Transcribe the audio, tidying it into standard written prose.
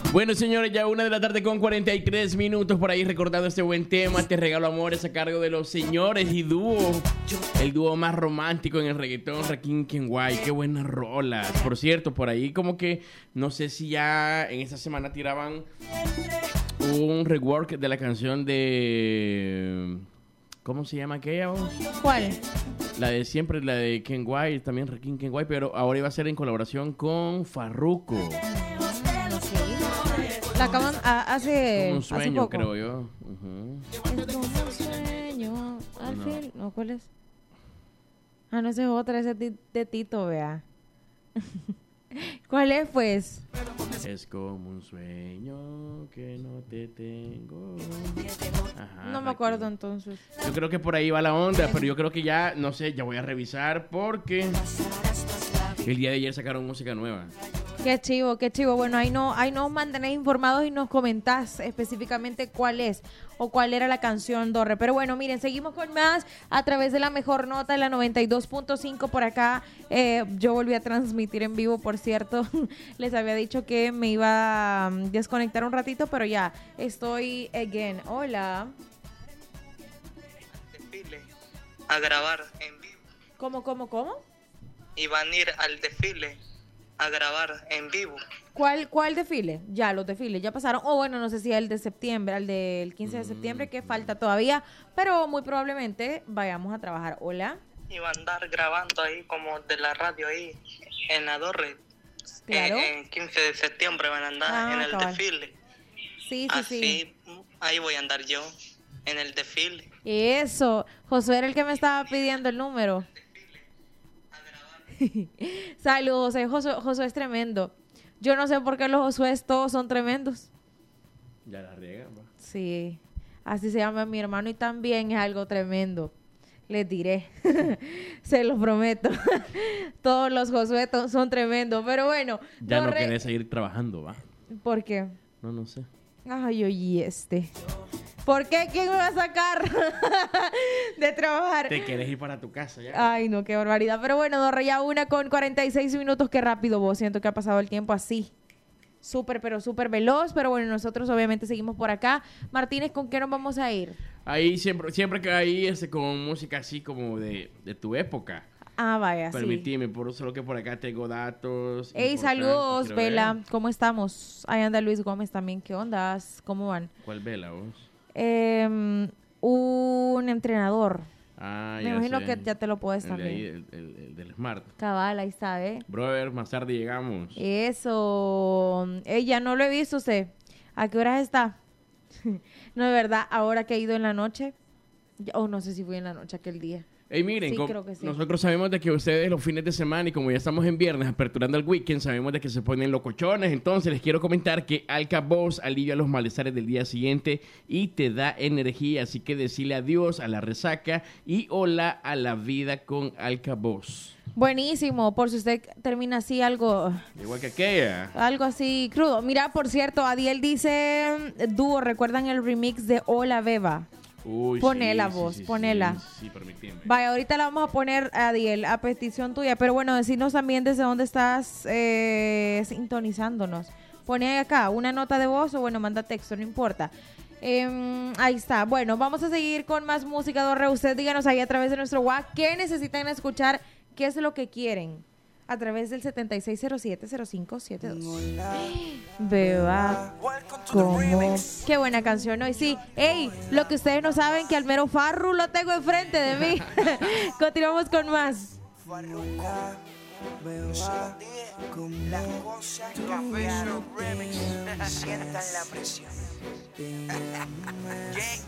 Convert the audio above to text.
Bueno, señores, ya 1 de la tarde con 43 minutos por ahí recordando este buen tema. Te regalo amores a cargo de los señores y dúo. El dúo más romántico en el reggaetón, Rakim Kenway. Qué buenas rolas. Por cierto, por ahí como que no sé si ya en esta semana tiraban un rework de la canción de... ¿Cómo se llama aquella voz? ¿Cuál? La de siempre, la de Kenway, también Rakim Kenway, pero ahora iba a ser en colaboración con Farruko. La acaban hace Como un hace sueño, poco. creo yo. Uh-huh. Es como un sueño. Al No. fin. ¿No? ¿Cuál es? Ah, no, esa es otra, esa es de Tito, vea. ¿Cuál es, pues? Es como un sueño que no te tengo. Ajá, No me acuerdo entonces. Yo creo que por ahí va la onda, pero yo creo que ya, no sé, ya voy a revisar porque el día de ayer sacaron música nueva. Qué chivo, qué chivo. Bueno, ahí nos mantenés informados y nos comentás específicamente cuál es o cuál era la canción, Dorre. Pero bueno, miren, seguimos con más a través de la mejor nota, la 92.5 por acá. Yo volví a transmitir en vivo, por cierto. Les había dicho que me iba a desconectar un ratito, pero ya estoy again. Hola. Desfile a grabar en vivo. ¿Cómo? Y van a ir al desfile a grabar en vivo. ¿Cuál desfile? Ya, los desfiles ya pasaron. O bueno, no sé si el de septiembre, el del 15 de septiembre, que falta todavía, pero muy probablemente vayamos a trabajar. Hola. Y van a andar grabando ahí como de la radio ahí en la torre. Claro. En 15 de septiembre van a andar en el cabal. desfile. Sí. Así, ahí voy a andar yo en el desfile. Eso. Josué era el que me estaba pidiendo el número. Saludos, Josué es tremendo. Yo no sé por qué los Josués todos son tremendos. Ya la riegan, va. Sí, así se llama mi hermano y también es algo tremendo. Les diré, se los prometo. Todos los Josué son tremendos, pero bueno. Ya no querés seguir trabajando, va. ¿Por qué? No sé. Ay, oye, ¿por qué? ¿Quién me va a sacar de trabajar? Te querés ir para tu casa ya. Ay, no, qué barbaridad. Pero bueno, Dorre, ya 1:46. Qué rápido vos. Siento que ha pasado el tiempo así. Súper, pero súper veloz. Pero bueno, nosotros obviamente seguimos por acá. Martínez, ¿con qué nos vamos a ir? Ahí siempre que hay con música así como de tu época. Ah, vaya, sí. Permitime, por solo que por acá tengo datos. Hey, importantes, saludos, quiero Vela. ver. ¿Cómo estamos? Ahí anda Luis Gómez también. ¿Qué ondas? ¿Cómo van? ¿Cuál vela vos? Un entrenador. Ah, Me ya imagino sé. que ya te lo puedes El de ahí, también. el del Smart. Cabal, ahí está, ¿eh? Brother, más tarde llegamos. Eso. Ya no lo he visto usted. ¿A qué horas está? No, de verdad, ahora que he ido en la noche. No sé si fui en la noche aquel día. Hey, miren, Sí, creo que sí. nosotros sabemos de que ustedes los fines de semana y como ya estamos en viernes aperturando el weekend, sabemos de que se ponen locochones. Entonces les quiero comentar que Alka-Boss alivia los malestares del día siguiente y te da energía. Así que decirle adiós a la resaca y hola a la vida con Alka-Boss. Buenísimo, por si usted termina así algo Igual que aquella. así crudo. Mira, por cierto, Adiel dice, dúo, ¿recuerdan el remix de Hola Beba? Uy, Ponela sí, vos, sí, ponela. Sí, permitime. Vaya, ahorita la vamos a poner, Adiel, a petición tuya. Pero bueno, decirnos también desde dónde estás sintonizándonos. Pone ahí acá una nota de voz o bueno, manda texto, no importa. Ahí está. Bueno, vamos a seguir con más música, Dorre. Usted díganos ahí a través de nuestro WhatsApp qué necesitan escuchar, qué es lo que quieren. A través del 7607-0572. Beba, como... Qué buena canción hoy, sí. Ey, lo que ustedes no saben que al mero Farru lo tengo enfrente de mí. Continuamos con más. La cosa cambiaron. Sientan la presión.